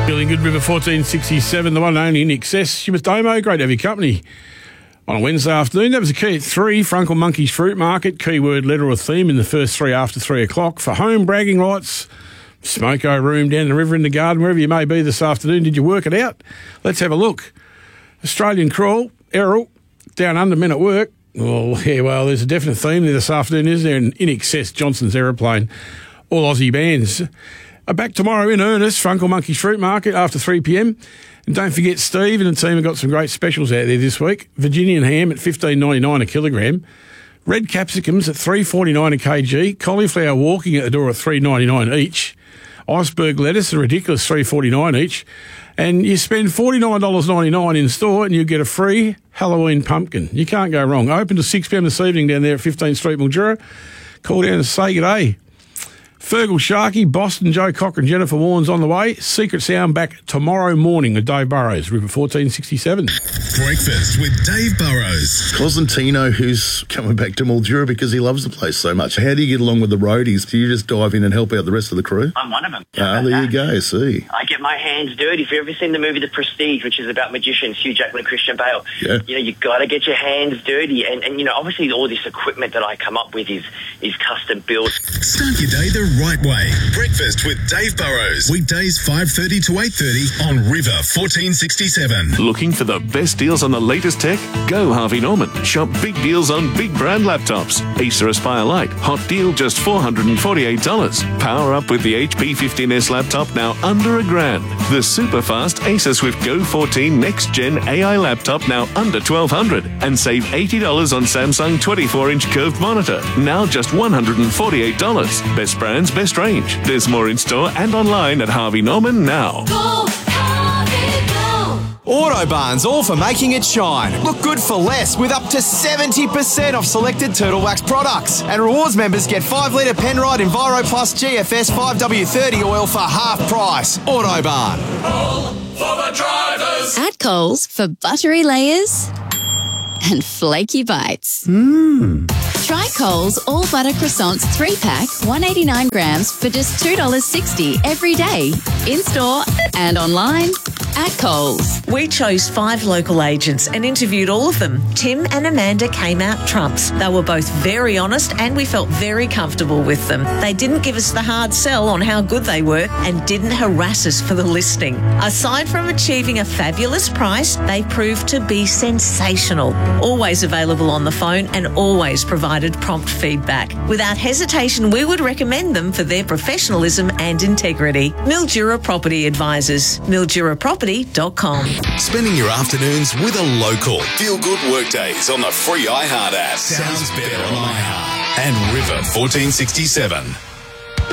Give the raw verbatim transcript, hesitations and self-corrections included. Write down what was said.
Feeling good, River fourteen sixty-seven, the one and only In Excess. You with Damo, great to have your company on a Wednesday afternoon. That was a key at three, Frunkle Monkey's Fruit Market, keyword, letter or theme in the first three after three o'clock. For home bragging rights, smoko room down the river in the garden, wherever you may be this afternoon. Did you work it out? Let's have a look. Australian Crawl, Errol, down under men at work. Well, yeah, well, there's a definite theme there this afternoon, is there? In In Excess, Johnson's Aeroplane, all Aussie bands. Uh, back tomorrow in earnest, Frunkle Monkey's Fruit Market after three p.m. And don't forget, Steve and the team have got some great specials out there this week. Virginian ham at fifteen ninety-nine a kilogram. Red capsicums at three forty-nine a kg. Cauliflower walking at the door at three ninety-nine each. Iceberg lettuce, a ridiculous three forty-nine each. And you spend forty-nine ninety-nine in store and you get a free Halloween pumpkin. You can't go wrong. Open to six p.m. this evening down there at fifteenth Street, Mildura. Call down and say good day. Fergal Sharkey, Boston, Joe Cocker and Jennifer Warren's on the way. Secret Sound back tomorrow morning with Dave Burrows, River fourteen sixty-seven. Breakfast with Dave Burrows. Cosentino, who's coming back to Mildura because he loves the place so much. How do you get along with the roadies? Do you just dive in and help out the rest of the crew? I'm one of them. Ah, there you go, see. I get my hands dirty. If you've ever seen the movie The Prestige, which is about magicians, Hugh Jackman and Christian Bale, yeah. you know, you've got to get your hands dirty. And, and, you know, obviously all this equipment that I come up with is, is custom built. Start your day the right way. Breakfast with Dave Burrows. Weekdays five thirty to eight thirty on River fourteen sixty-seven. Looking for the best deals on the latest tech? Go Harvey Norman. Shop big deals on big brand laptops. Acer Aspire Lite. Hot deal just four hundred forty-eight dollars. Power up with the H P fifteen S laptop now under a grand. The super fast Acer Swift Go fourteen Next Gen A I laptop now under twelve hundred dollars. And save eighty dollars on Samsung twenty-four inch curved monitor. Now just one hundred forty-eight dollars. Best brands, best range. There's more in store and online at Harvey Norman now. Go, Harvey, go. Autobarn's all for making it shine. Look good for less with up to seventy percent off selected Turtle Wax products. And rewards members get five litre Penrite Enviro Plus G F S five W thirty oil for half price. Autobarn. All for the drivers. At Coles for buttery layers and flaky bites. Mmm. Try Coles All Butter Croissants three pack, one hundred eighty-nine grams for just two dollars sixty every day. In store and online at Coles. We chose five local agents and interviewed all of them. Tim and Amanda came out trumps. They were both very honest and we felt very comfortable with them. They didn't give us the hard sell on how good they were and didn't harass us for the listing. Aside from achieving a fabulous price, they proved to be sensational. Always available on the phone and always provided prompt feedback. Without hesitation, we would recommend them for their professionalism and integrity. Mildura Property Advisors. mildura property dot com. Spending your afternoons with a local. Feel good workdays on the free iHeart app. Sounds better on iHeart. And River fourteen sixty-seven.